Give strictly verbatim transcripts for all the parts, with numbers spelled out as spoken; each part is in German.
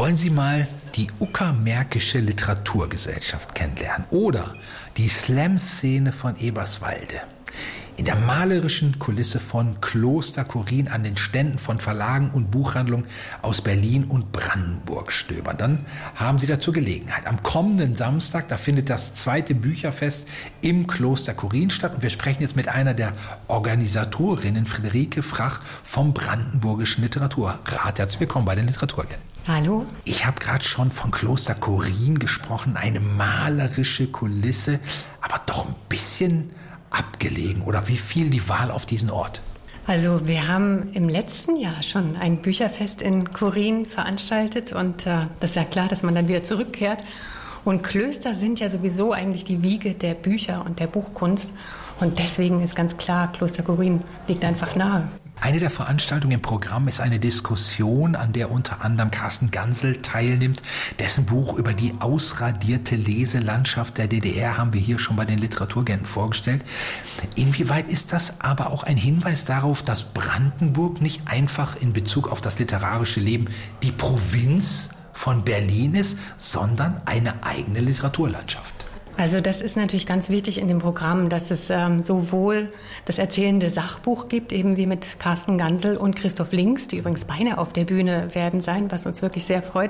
Wollen Sie mal die Uckermärkische Literaturgesellschaft kennenlernen oder die Slam-Szene von Eberswalde? In der malerischen Kulisse von Kloster Chorin an den Ständen von Verlagen und Buchhandlungen aus Berlin und Brandenburg stöbern. Dann haben Sie dazu Gelegenheit. Am kommenden Samstag, da findet das zweite Bücherfest im Kloster Chorin statt. Und wir sprechen jetzt mit einer der Organisatorinnen, Friederike Frach vom Brandenburgischen Literaturrat. Herzlich willkommen bei den Literaturagenten. Hallo. Ich habe gerade schon von Kloster Chorin gesprochen, eine malerische Kulisse, aber doch ein bisschen abgelegen. Oder wie fiel die Wahl auf diesen Ort? Also wir haben im letzten Jahr schon ein Bücherfest in Chorin veranstaltet und äh, das ist ja klar, dass man dann wieder zurückkehrt. Und Klöster sind ja sowieso eigentlich die Wiege der Bücher und der Buchkunst und deswegen ist ganz klar, Kloster Chorin liegt einfach nahe. Eine der Veranstaltungen im Programm ist eine Diskussion, an der unter anderem Carsten Gansel teilnimmt. Dessen Buch über die ausradierte Leselandschaft der D D R haben wir hier schon bei den Literaturagenten vorgestellt. Inwieweit ist das aber auch ein Hinweis darauf, dass Brandenburg nicht einfach in Bezug auf das literarische Leben die Provinz von Berlin ist, sondern eine eigene Literaturlandschaft? Also das ist natürlich ganz wichtig in dem Programm, dass es ähm, sowohl das erzählende Sachbuch gibt, eben wie mit Carsten Gansel und Christoph Links, die übrigens beide auf der Bühne werden sein, was uns wirklich sehr freut.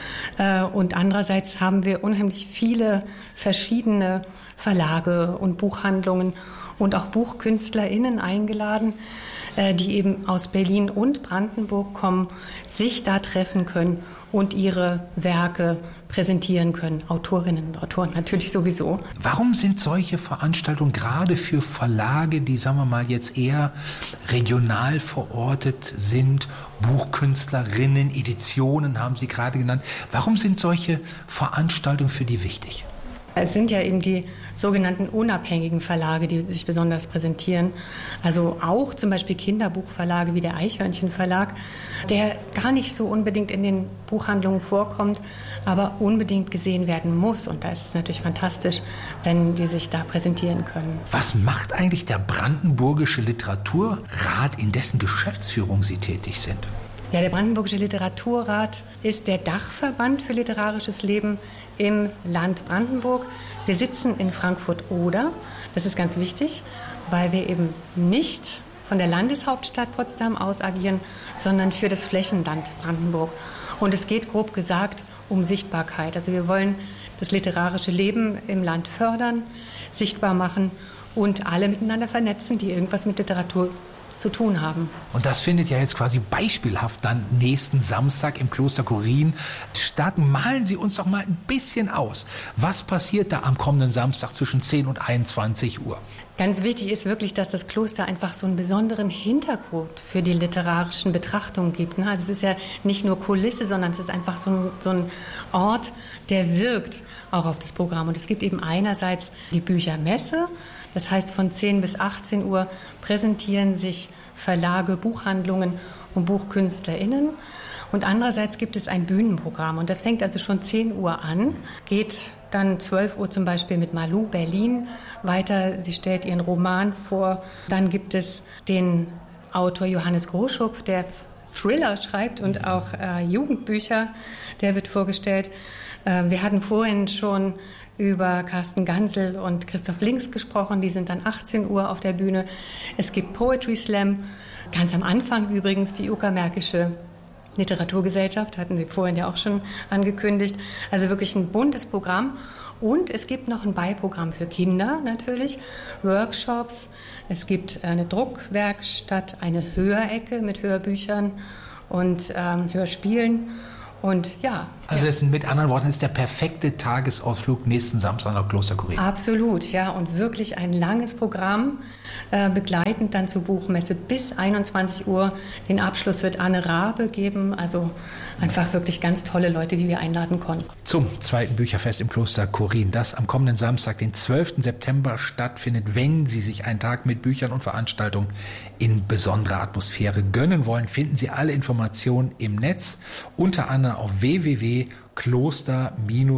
Äh, und andererseits haben wir unheimlich viele verschiedene Verlage und Buchhandlungen und auch BuchkünstlerInnen eingeladen, äh, die eben aus Berlin und Brandenburg kommen, sich da treffen können und ihre Werke präsentieren können. Autorinnen und Autoren natürlich sowieso. Warum sind solche Veranstaltungen gerade für Verlage, die, sagen wir mal, jetzt eher regional verortet sind, Buchkünstlerinnen, Editionen haben Sie gerade genannt, warum sind solche Veranstaltungen für die wichtig? Es sind ja eben die sogenannten unabhängigen Verlage, die sich besonders präsentieren. Also auch zum Beispiel Kinderbuchverlage wie der Eichhörnchen Verlag, der gar nicht so unbedingt in den Buchhandlungen vorkommt, aber unbedingt gesehen werden muss. Und da ist es natürlich fantastisch, wenn die sich da präsentieren können. Was macht eigentlich der Brandenburgische Literaturrat, in dessen Geschäftsführung Sie tätig sind? Ja, der Brandenburgische Literaturrat ist der Dachverband für literarisches Leben im Land Brandenburg. Wir sitzen in Frankfurt-Oder. Das ist ganz wichtig, weil wir eben nicht von der Landeshauptstadt Potsdam aus agieren, sondern für das Flächenland Brandenburg. Und es geht grob gesagt um Sichtbarkeit. Also wir wollen das literarische Leben im Land fördern, sichtbar machen und alle miteinander vernetzen, die irgendwas mit Literatur zu tun haben. Und das findet ja jetzt quasi beispielhaft dann nächsten Samstag im Kloster Chorin statt. Malen Sie uns doch mal ein bisschen aus. Was passiert da am kommenden Samstag zwischen zehn und einundzwanzig Uhr? Ganz wichtig ist wirklich, dass das Kloster einfach so einen besonderen Hintergrund für die literarischen Betrachtungen gibt. Also es ist ja nicht nur Kulisse, sondern es ist einfach so ein, so ein Ort, der wirkt auch auf das Programm. Und es gibt eben einerseits die Büchermesse. Das heißt, von zehn bis achtzehn Uhr präsentieren sich Verlage, Buchhandlungen und BuchkünstlerInnen. Und andererseits gibt es ein Bühnenprogramm. Und das fängt also schon zehn Uhr an, geht dann zwölf Uhr zum Beispiel mit Malou Berlin weiter. Sie stellt ihren Roman vor. Dann gibt es den Autor Johannes Groschupf, der Thriller schreibt und auch äh, Jugendbücher. Der wird vorgestellt. Äh, wir hatten vorhin schon über Carsten Gansel und Christoph Links gesprochen. Die sind dann achtzehn Uhr auf der Bühne. Es gibt Poetry Slam. Ganz am Anfang übrigens die Uckermärkische Literaturgesellschaft, hatten Sie vorhin ja auch schon angekündigt. Also wirklich ein buntes Programm. Und es gibt noch ein Beiprogramm für Kinder natürlich, Workshops. Es gibt eine Druckwerkstatt, eine Hörecke mit Hörbüchern und ähm, Hörspielen. Und ja. Also das ist, mit anderen Worten, ist der perfekte Tagesausflug nächsten Samstag nach Kloster Chorin. Absolut, ja. Und wirklich ein langes Programm, äh, begleitend dann zur Buchmesse bis einundzwanzig Uhr. Den Abschluss wird Anne Rabe geben. Also einfach wirklich ganz tolle Leute, die wir einladen konnten. Zum zweiten Bücherfest im Kloster Chorin, das am kommenden Samstag, den zwölften September stattfindet. Wenn Sie sich einen Tag mit Büchern und Veranstaltungen in besonderer Atmosphäre gönnen wollen, finden Sie alle Informationen im Netz, unter anderem auf w w w punkt kloster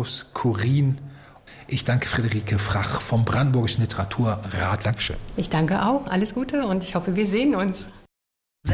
chorin. Ich danke Friederike Frach vom Brandenburgischen Literaturrat. Dankeschön. Ich danke auch. Alles Gute und ich hoffe, wir sehen uns.